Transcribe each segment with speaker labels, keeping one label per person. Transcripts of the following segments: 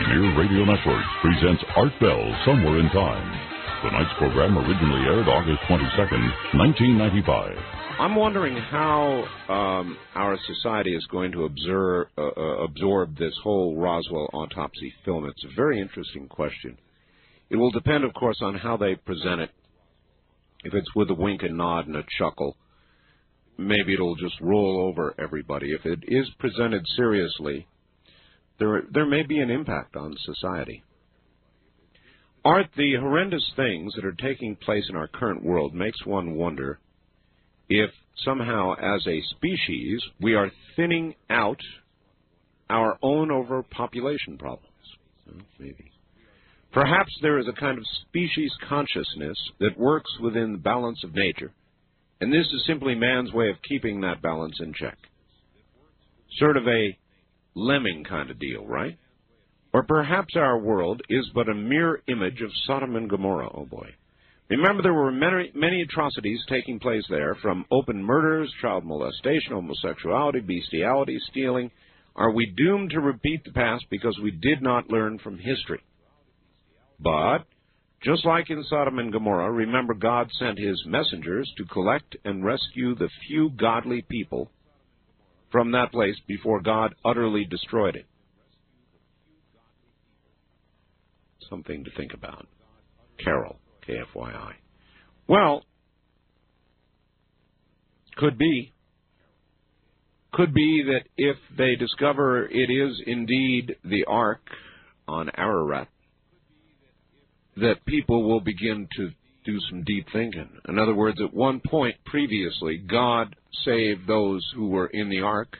Speaker 1: Pioneer Radio Network presents Art Bell Somewhere in Time. Tonight's program originally aired August 22nd, 1995.
Speaker 2: I'm wondering how our society is going to absorb this whole Roswell autopsy film. It's a very interesting question. It will depend, of course, on how they present it. If it's with a wink and nod and a chuckle, maybe it'll just roll over everybody. If it is presented seriously, there may be an impact on society. Art, the horrendous things that are taking place in our current world makes one wonder if somehow as a species we are thinning out our own overpopulation problems. Well, maybe. Perhaps there is a kind of species consciousness that works within the balance of nature, and this is simply man's way of keeping that balance in check. Sort of a lemming kind of deal, right? Or perhaps our world is but a mere image of Sodom and Gomorrah, oh boy. Remember, there were many atrocities taking place there, from open murders, child molestation, homosexuality, bestiality, stealing. Are we doomed to repeat the past because we did not learn from history? But, just like in Sodom and Gomorrah, remember God sent his messengers to collect and rescue the few godly people from that place before God utterly destroyed it. Something to think about. Carol, KFYI. Well, could be. Could be that if they discover it is indeed the Ark on Ararat, that people will begin to do some deep thinking. In other words, at one point previously, God saved those who were in the Ark,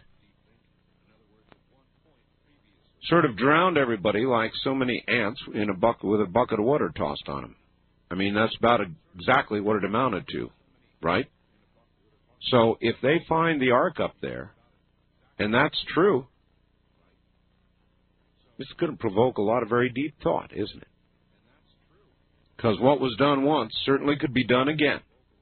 Speaker 2: sort of drowned everybody like so many ants in a bucket with a bucket of water tossed on them. I mean, that's about exactly what it amounted to, right? So if they find the Ark up there, and that's true, it's going to provoke a lot of very deep thought, isn't it? Because what was done once certainly could be done again.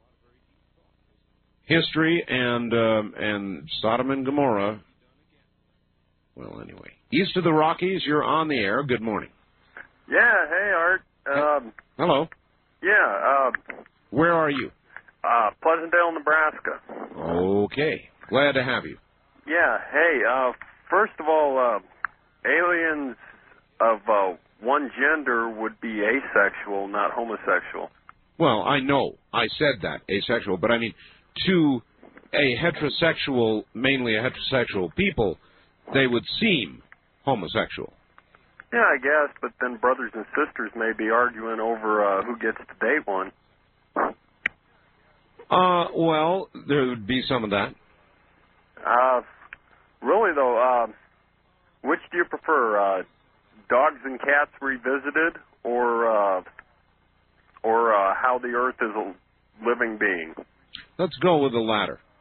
Speaker 2: History and Sodom and Gomorrah. Well, anyway. East of the Rockies, you're on the air. Good morning.
Speaker 3: Yeah, hey, Art.
Speaker 2: Hello.
Speaker 3: Yeah.
Speaker 2: Where are you?
Speaker 3: Pleasantdale, Nebraska.
Speaker 2: Okay. Glad to have you.
Speaker 3: Yeah, hey, first of all, aliens of one gender would be asexual, not homosexual.
Speaker 2: Well, I know. I said that, asexual, but I mean, to a heterosexual, mainly a heterosexual people, they would seem homosexual.
Speaker 3: Yeah, I guess, but then brothers and sisters may be arguing over who gets to date one.
Speaker 2: Well, there would be some of that.
Speaker 3: Really, though, which do you prefer, Dogs and Cats Revisited, or how the Earth is a living being?
Speaker 2: Let's go with the latter.